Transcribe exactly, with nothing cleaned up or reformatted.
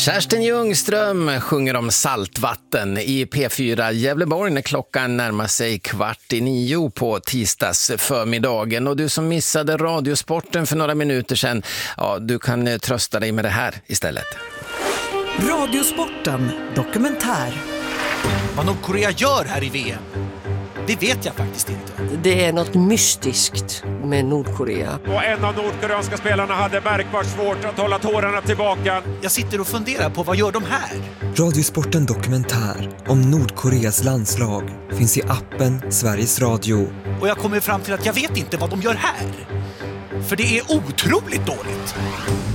Kerstin Ljungström sjunger om saltvatten i P fyra Gävleborg när klockan närmar sig kvart i nio på tisdags förmiddagen. Och du som missade radiosporten för några minuter sedan, ja, du kan trösta dig med det här istället. Radiosporten dokumentär. Vad Nordkorea gör här i V M, det vet jag faktiskt inte. Det är något mystiskt med Nordkorea. Och en av nordkoreanska spelarna hade märkbart svårt att hålla tårarna tillbaka. Jag sitter och funderar på vad gör de här? Radiosporten dokumentär om Nordkoreas landslag finns i appen Sveriges Radio. Och jag kommer fram till att jag vet inte vad de gör här. För det är otroligt dåligt.